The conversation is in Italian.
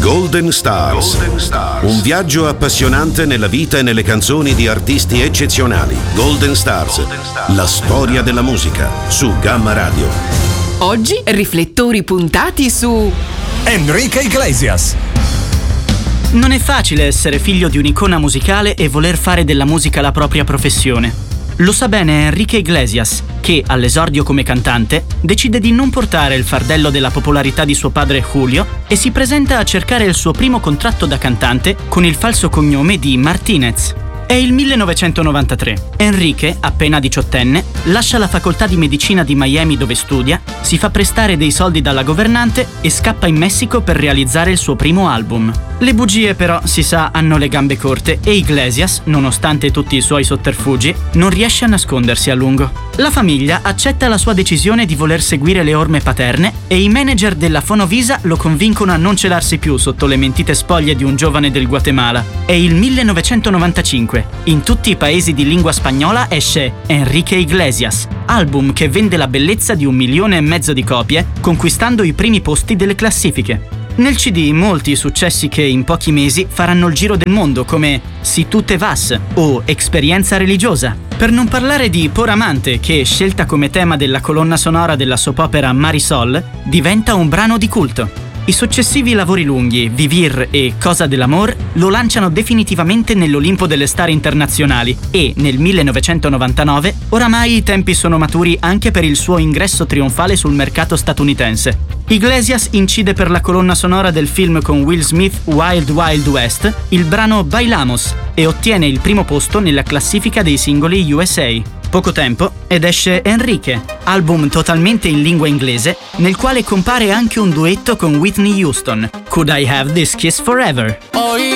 Golden Stars. Un viaggio appassionante nella vita e nelle canzoni di artisti eccezionali. Golden Stars. La storia della musica su Gamma Radio. Oggi riflettori puntati su Enrique Iglesias. Non è facile essere figlio di un'icona musicale e voler fare della musica la propria professione. Lo sa bene Enrique Iglesias, che, all'esordio come cantante, decide di non portare il fardello della popolarità di suo padre Julio e si presenta a cercare il suo primo contratto da cantante con il falso cognome di Martinez. È il 1993. Enrique, appena 18enne, lascia la facoltà di medicina di Miami dove studia, si fa prestare dei soldi dalla governante e scappa in Messico per realizzare il suo primo album. Le bugie però, si sa, hanno le gambe corte e Iglesias, nonostante tutti i suoi sotterfugi, non riesce a nascondersi a lungo. La famiglia accetta la sua decisione di voler seguire le orme paterne e i manager della Fonovisa lo convincono a non celarsi più sotto le mentite spoglie di un giovane del Guatemala. È il 1995. In tutti i paesi di lingua spagnola esce Enrique Iglesias, album che vende la bellezza di 1,5 milioni di copie, conquistando i primi posti delle classifiche. Nel CD molti successi che in pochi mesi faranno il giro del mondo, come Si tu te vas o Esperienza religiosa. Per non parlare di Por amante, che, scelta come tema della colonna sonora della soap opera Marisol, diventa un brano di culto. I successivi lavori lunghi, Vivir e Cosa dell'amor, lo lanciano definitivamente nell'Olimpo delle star internazionali e, nel 1999, oramai i tempi sono maturi anche per il suo ingresso trionfale sul mercato statunitense. Iglesias incide per la colonna sonora del film con Will Smith Wild Wild West il brano Bailamos e ottiene il primo posto nella classifica dei singoli USA. Poco tempo ed esce Enrique, album totalmente in lingua inglese, nel quale compare anche un duetto con Whitney Houston, Could I Have This Kiss Forever? Hoy